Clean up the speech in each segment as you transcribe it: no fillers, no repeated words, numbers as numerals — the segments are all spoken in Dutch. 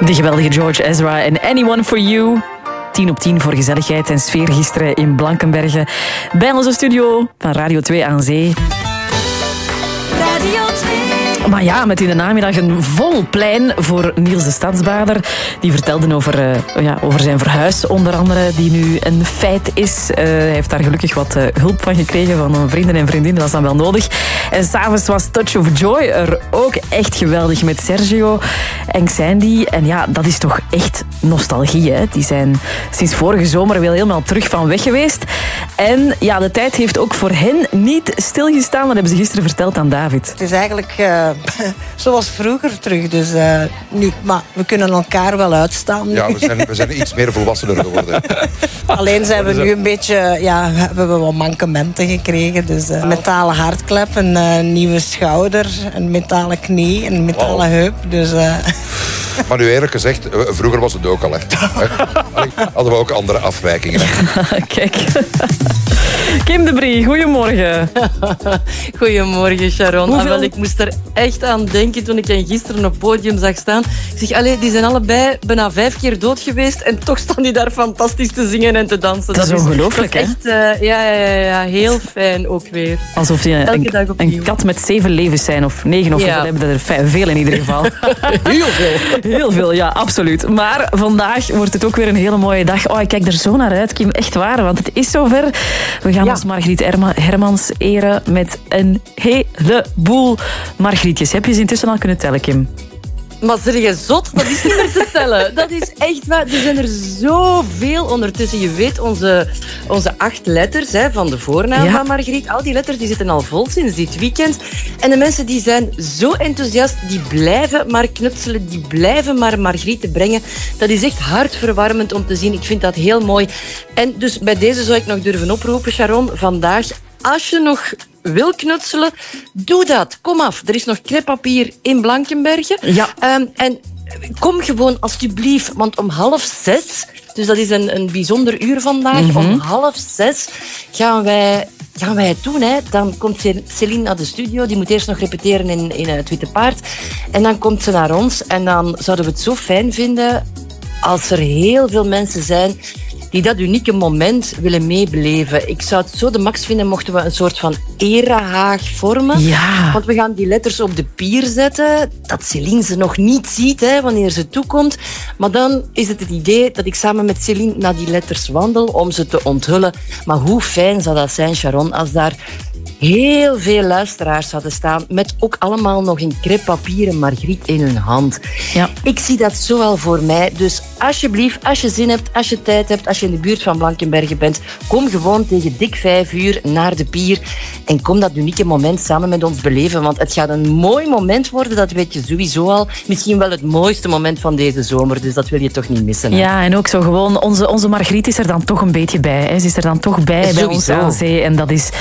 De geweldige George Ezra en Anyone for You. 10 op 10 voor gezelligheid en sfeer gisteren in Blankenberge. Bij onze studio van Radio 2 aan Zee. Radio 2. Maar ja, met in de namiddag een vol plein voor Niels de Stadsbader. Die vertelde over zijn verhuis, onder andere, die nu een feit is. Hij heeft daar gelukkig wat hulp van gekregen van vrienden en vriendinnen. Dat is dan wel nodig. En s'avonds was Touch of Joy er ook echt geweldig met Sergio en Xandy. En ja, dat is toch echt nostalgie, hè? Die zijn sinds vorige zomer weer helemaal terug van weg geweest. En ja, de tijd heeft ook voor hen niet stilgestaan. Dat hebben ze gisteren verteld aan David. Het is eigenlijk zoals vroeger terug. Dus nu, maar we kunnen elkaar wel uitstaan. Nu. Ja, we zijn iets meer volwassener geworden. Alleen zijn we nu een beetje... Ja, hebben we wat mankementen gekregen. Dus metalen hartklep, een nieuwe schouder, een metalen knie, een metalen heup. Dus... Maar nu eerlijk gezegd, vroeger was het ook al echt. Hadden we ook andere afwijkingen. Kijk. Kim de Brie, goedemorgen. Goedemorgen, Sharon. Ik moest er echt aan denken toen ik hen gisteren op het podium zag staan. Ik zeg, die zijn allebei bijna 5 keer dood geweest en toch staan die daar fantastisch te zingen en te dansen. Dat is ongelooflijk, hè? Echt, ja, heel fijn ook weer. Alsof die een kat met 7 levens zijn, of 9 of hoeveel hebben er veel in ieder geval. Heel veel. Heel veel, ja, absoluut. Maar vandaag wordt het ook weer een hele mooie dag. Oh, ik kijk er zo naar uit, Kim. Echt waar, want het is zover. We gaan ons Margriet Hermans eren met een heleboel Margrietjes. Heb je ze intussen al kunnen tellen, Kim? Maar zeg je zot? Dat is niet meer te tellen. Dat is echt waar. Er zijn er zoveel ondertussen. Je weet, onze 8 letters van de voornaam van Margriet. Al die letters die zitten al vol sinds dit weekend. En de mensen die zijn zo enthousiast. Die blijven maar knutselen. Die blijven maar Margriet brengen. Dat is echt hartverwarmend om te zien. Ik vind dat heel mooi. En dus bij deze zou ik nog durven oproepen, Sharon. Vandaag, als je nog wil knutselen, doe dat. Kom af. Er is nog crêpepapier in Blankenberge. Ja. En kom gewoon alsjeblieft, want om 5:30, dus dat is een bijzonder uur vandaag, om 5:30 gaan wij het doen. Hè. Dan komt Céline naar de studio. Die moet eerst nog repeteren in het Witte Paard. En dan komt ze naar ons. En dan zouden we het zo fijn vinden als er heel veel mensen zijn die dat unieke moment willen meebeleven. Ik zou het zo de max vinden mochten we een soort van erehaag vormen. Ja. Want we gaan die letters op de pier zetten, dat Céline ze nog niet ziet wanneer ze toekomt. Maar dan is het idee dat ik samen met Céline naar die letters wandel om ze te onthullen. Maar hoe fijn zou dat zijn, Sharon, als daar heel veel luisteraars hadden staan met ook allemaal nog een crêpepapier en Margriet in hun hand. Ja. Ik zie dat zo wel voor mij. Dus alsjeblieft, als je zin hebt, als je tijd hebt, als je in de buurt van Blankenberge bent, kom gewoon tegen dik 5 uur naar de pier en kom dat unieke moment samen met ons beleven. Want het gaat een mooi moment worden, dat weet je sowieso al. Misschien wel het mooiste moment van deze zomer, dus dat wil je toch niet missen. Hè? Ja, en ook zo gewoon, onze Margriet is er dan toch een beetje bij. Hè. Ze is er dan toch bij ons aan zee. En dat is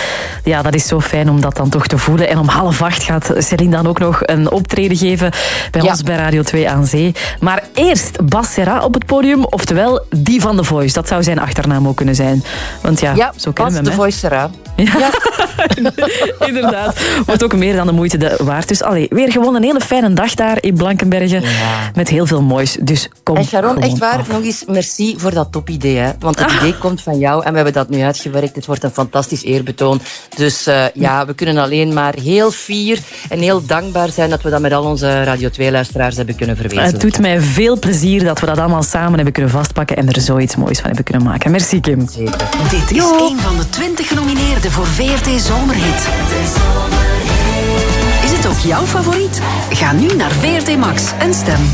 zo fijn om dat dan toch te voelen. En om 7:30 gaat Céline dan ook nog een optreden geven bij ons bij Radio 2 aan Zee. Maar eerst Bas Serra op het podium, oftewel die van The Voice. Dat zou zijn achternaam ook kunnen zijn. Want zo kennen we hem. The Voice Serra. Ja, inderdaad. Wordt ook meer dan de moeite waard. Dus weer gewoon een hele fijne dag daar in Blankenberge. Ja. Met heel veel moois. Dus kom. En Sharon, echt waar, nog eens merci voor dat topidee. Hè? Want het idee komt van jou en we hebben dat nu uitgewerkt. Het wordt een fantastisch eerbetoon. Dus we kunnen alleen maar heel fier en heel dankbaar zijn dat we dat met al onze Radio 2-luisteraars hebben kunnen verwezenlijken. Het doet mij veel plezier dat we dat allemaal samen hebben kunnen vastpakken en er zoiets moois van hebben kunnen maken. Merci, Kim. Zeker. Dit is een van de 20 genomineerden voor VRT Zomerhit. Is het ook jouw favoriet? Ga nu naar VRT Max en stem.